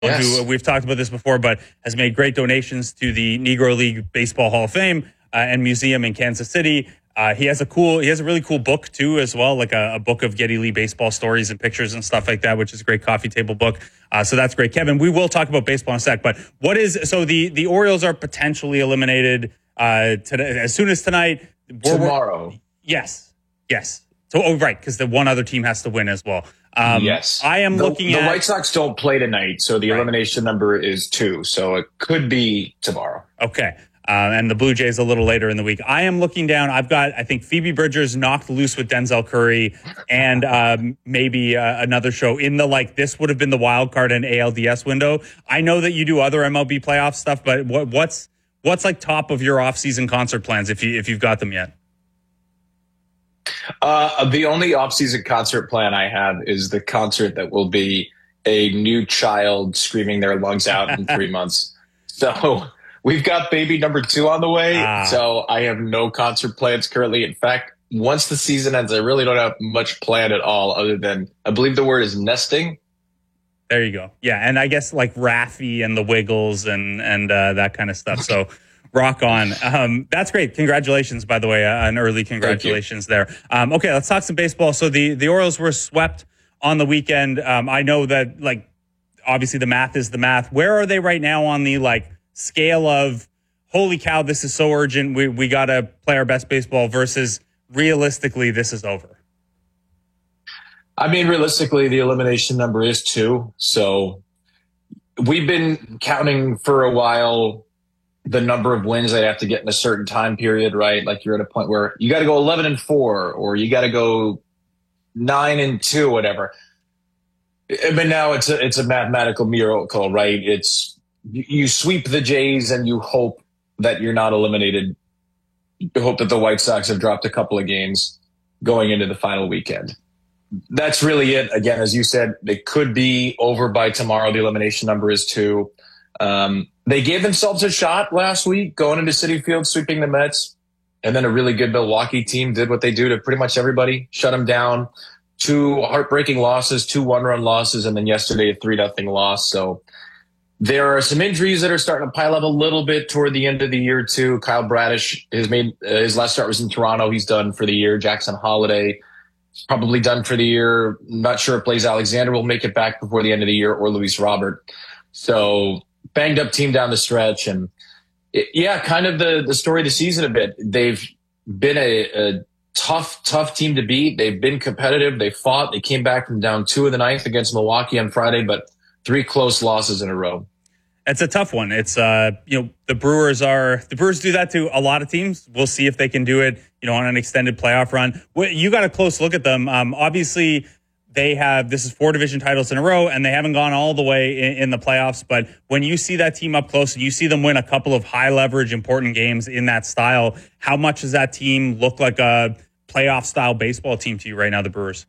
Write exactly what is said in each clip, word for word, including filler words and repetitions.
Yes. who we've talked about this before, but has made great donations to the Negro League Baseball Hall of Fame uh, and Museum in Kansas City. Uh, he has a cool, he has a really cool book too, as well, like a, a book of Geddy Lee baseball stories and pictures and stuff like that, which is a great coffee table book. Uh, so that's great, Kevin. We will talk about baseball in a sec, but what is so the the Orioles are potentially eliminated uh, today, as soon as tonight. We're, Tomorrow. We're, yes, yes. So oh right, because the one other team has to win as well. Um, yes, I am the, looking the at... The White Sox don't play tonight, so the right. elimination number is two. So it could be tomorrow. Okay. Uh, and the Blue Jays a little later in the week. I am looking down. I've got, I think, Phoebe Bridgers knocked loose with Denzel Curry and um, maybe uh, another show in the, like, this would have been the wild card and A L D S window. I know that you do other M L B playoff stuff, but what, what's what's like top of your off-season concert plans if you if you've got them yet? Uh, the only off-season concert plan I have is the concert that will be a new child screaming their lungs out in three months. So we've got baby number two on the way. Ah. So I have no concert plans currently. In fact, once the season ends, I really don't have much planned at all other than, I believe the word is nesting. There you go. Yeah, and I guess like Raffi and the Wiggles and, and uh, that kind of stuff. So rock on. Um, that's great. Congratulations, by the way, uh, an early congratulations there. Um, okay, let's talk some baseball. So the, the Orioles were swept on the weekend. Um, I know that, like, obviously the math is the math. Where are they right now on the, like, scale of, holy cow, this is so urgent, we, we got to play our best baseball versus realistically, this is over? I mean, realistically, the elimination number is two. So we've been counting for a while the number of wins they have to get in a certain time period, right? Like you're at a point where you got to go eleven and four, or you got to go nine and two, whatever. But now it's a, it's a mathematical miracle, right? It's, you sweep the Jays and you hope that you're not eliminated. You hope that the White Sox have dropped a couple of games going into the final weekend. That's really it. Again, as you said, it could be over by tomorrow. The elimination number is two. Um, they gave themselves a shot last week going into Citi Field, sweeping the Mets. And then a really good Milwaukee team did what they do to pretty much everybody, shut them down. Two heartbreaking losses, two one-run losses, and then yesterday a three nothing loss. So there are some injuries that are starting to pile up a little bit toward the end of the year, too. Kyle Bradish has made uh, his last start was in Toronto. He's done for the year. Jackson Holiday probably done for the year. Not sure if Blaze Alexander will make it back before the end of the year, or Luis Robert. So banged up team down the stretch. And it, yeah, kind of the, the story of the season a bit. They've been a, a tough, tough team to beat. They've been competitive. They fought. They came back from down two of the ninth against Milwaukee on Friday, but three close losses in a row. It's a tough one. It's, uh, you know, the Brewers are, the Brewers do that to a lot of teams. We'll see if they can do it, you know, on an extended playoff run. You got a close look at them. Um, obviously, they have, this is four division titles in a row, and they haven't gone all the way in, in the playoffs. But when you see that team up close and you see them win a couple of high leverage, important games in that style, how much does that team look like a playoff style baseball team to you right now, the Brewers?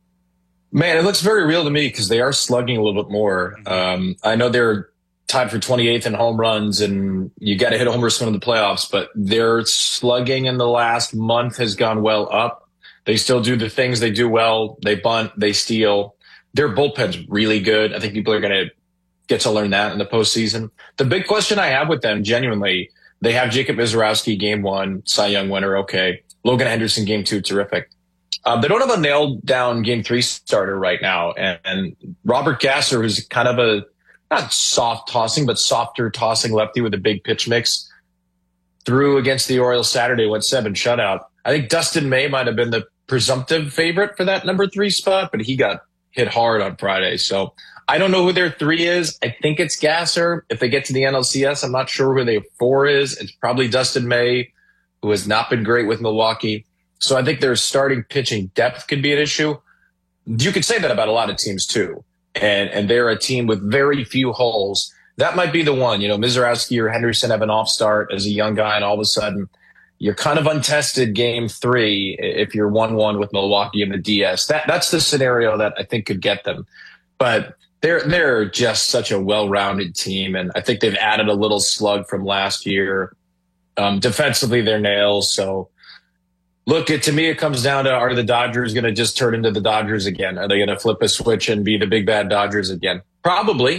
Man, it looks very real to me because they are slugging a little bit more. Um, I know they're tied for twenty-eighth in home runs, and you got to hit a homer swing in the playoffs, but their slugging in the last month has gone well up. They still do the things they do well. They bunt, they steal. Their bullpen's really good. I think people are going to get to learn that in the postseason. The big question I have with them, genuinely, they have Jacob Mizorowski game one, Cy Young winner, okay. Logan Henderson game two, terrific. Um, they don't have a nailed down game three starter right now, and, and Robert Gasser, who's kind of a not soft tossing, but softer tossing lefty with a big pitch mix, threw against the Orioles Saturday, went seven shutout. I think Dustin May might have been the presumptive favorite for that number three spot, but he got hit hard on Friday. So I don't know who their three is. I think it's Gasser. If they get to the N L C S, I'm not sure who their four is. It's probably Dustin May, who has not been great with Milwaukee. So I think their starting pitching depth could be an issue. You could say that about a lot of teams too. And and they're a team with very few holes. That might be the one. You know, Mizorowski or Henderson have an off start as a young guy, and all of a sudden you're kind of untested game three if you're one one with Milwaukee in the D S. That that's the scenario that I think could get them. But they're they're just such a well-rounded team, and I think they've added a little slug from last year. Um, defensively, they're nails. So look, it, to me, it comes down to, are the Dodgers going to just turn into the Dodgers again? Are they going to flip a switch and be the big bad Dodgers again? Probably.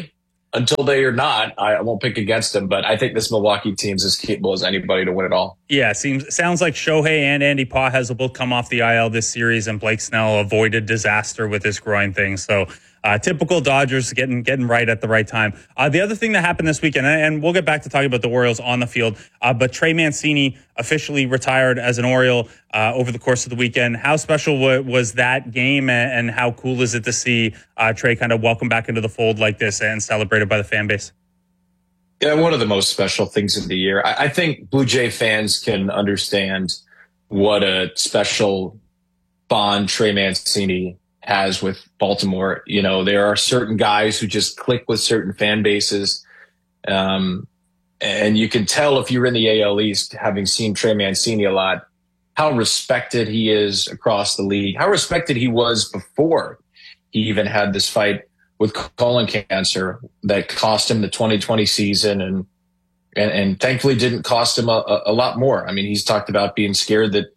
until they are not, I won't pick against them. But I think this Milwaukee team is as capable as anybody to win it all. Yeah, seems sounds like Shohei and Andy Pages will both come off the I L this series, and Blake Snell avoided disaster with his groin thing. So uh, typical Dodgers getting getting right at the right time. Uh, the other thing that happened this weekend, and we'll get back to talking about the Orioles on the field, uh, but Trey Mancini officially retired as an Oriole uh, over the course of the weekend. How special w- was that game, and, and how cool is it to see uh, Trey kind of welcome back into the fold like this and celebrated by the fan base? Yeah, one of the most special things of the year. I, I think Blue Jay fans can understand what a special bond Trey Mancini has with Baltimore. You know, there are certain guys who just click with certain fan bases. Um, and you can tell if you're in the A L East, having seen Trey Mancini a lot, how respected he is across the league, how respected he was before he even had this fight with colon cancer that cost him the twenty twenty season, and and, and thankfully didn't cost him a, a lot more. I mean, he's talked about being scared that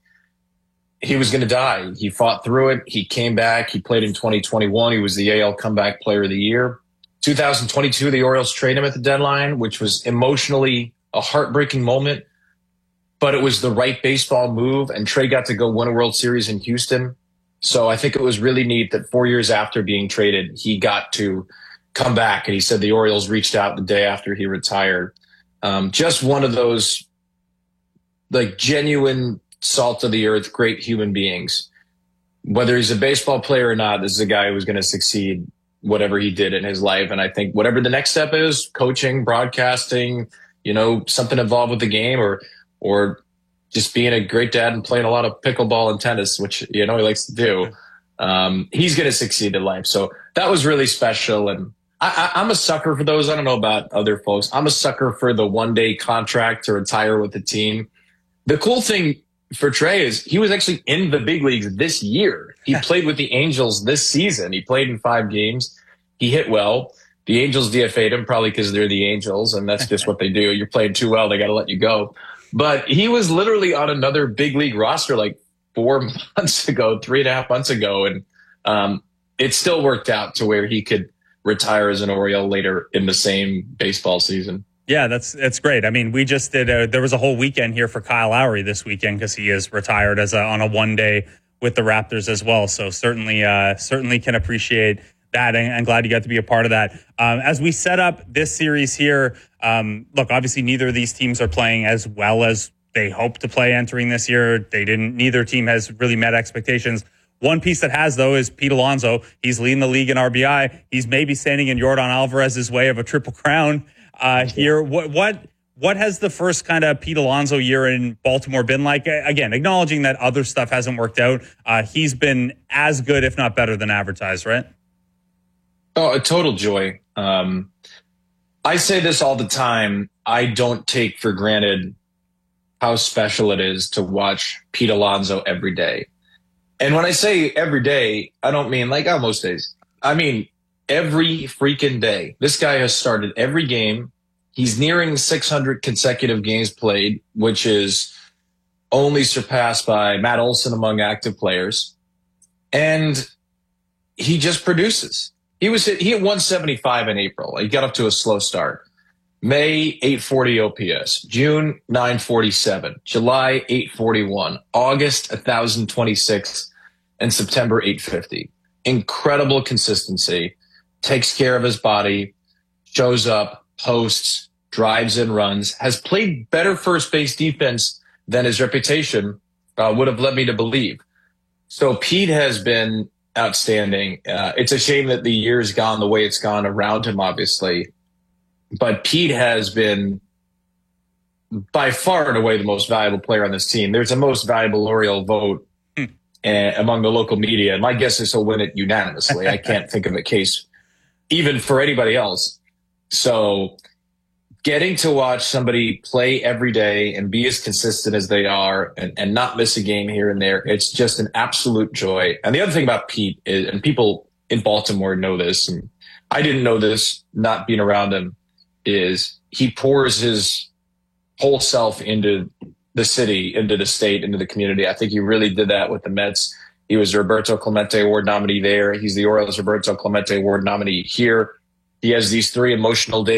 he was going to die. He fought through it. He came back. He played in twenty twenty-one. He was the A L Comeback Player of the Year. two thousand twenty-two, the Orioles traded him at the deadline, which was emotionally a heartbreaking moment, but it was the right baseball move, and Trey got to go win a World Series in Houston. So I think it was really neat that four years after being traded, he got to come back. And he said the Orioles reached out the day after he retired. Um, just one of those like genuine salt of the earth, great human beings. Whether he's a baseball player or not, this is a guy who was going to succeed whatever he did in his life. And I think whatever the next step is, coaching, broadcasting, you know, something involved with the game, or, or, just being a great dad and playing a lot of pickleball and tennis, which, you know, he likes to do. Um, he's going to succeed in life. So that was really special. And I, I, I'm a sucker for those. I don't know about other folks. I'm a sucker for the one day contract to retire with the team. The cool thing for Trey is he was actually in the big leagues this year. He played with the Angels this season. He played in five games. He hit well. The Angels D F A'd him probably because they're the Angels, and that's just what they do. You're playing too well, they got to let you go. But he was literally on another big league roster like four months ago, three and a half months ago. And um, it still worked out to where he could retire as an Oriole later in the same baseball season. Yeah, that's that's great. I mean, we just did a, there was a whole weekend here for Kyle Lowry this weekend because he is retired as a, on a one day with the Raptors as well. So certainly, uh, certainly can appreciate that, and I'm glad you got to be a part of that. Um, as we set up this series here, um, look, obviously neither of these teams are playing as well as they hope to play entering this year. They didn't. Neither team has really met expectations. One piece that has, though, is Pete Alonso. He's leading the league in R B I. He's maybe standing in Yordan Alvarez's way of a triple crown uh, here. What what what has the first kind of Pete Alonso year in Baltimore been like? Again, acknowledging that other stuff hasn't worked out, uh, he's been as good, if not better, than advertised, right? Oh, a total joy. Um, I say this all the time. I don't take for granted how special it is to watch Pete Alonso every day. And when I say every day, I don't mean like, oh, most days. I mean, every freaking day. This guy has started every game. He's nearing six hundred consecutive games played, which is only surpassed by Matt Olson among active players. And he just produces. He was hit, he hit one seventy-five in April. He got up to a slow start. May, eight forty O P S. June, nine forty-seven. July, eight forty-one. August, one thousand twenty-six. And September, eight fifty. Incredible consistency. Takes care of his body. Shows up, posts, drives in runs. Has played better first base defense than his reputation uh, would have led me to believe. So Pete has been outstanding. Uh, it's a shame that the year's gone the way it's gone around him, obviously. But Pete has been by far and away the most valuable player on this team. There's a most valuable Oriole vote hmm. uh, among the local media. And my guess is he'll win it unanimously. I can't think of a case even for anybody else. So getting to watch somebody play every day and be as consistent as they are and, and not miss a game here and there, it's just an absolute joy. And the other thing about Pete is, and people in Baltimore know this, and I didn't know this not being around him, is he pours his whole self into the city, into the state, into the community. I think he really did that with the Mets. He was the Roberto Clemente Award nominee there. He's the Orioles Roberto Clemente Award nominee here. he has these three emotional days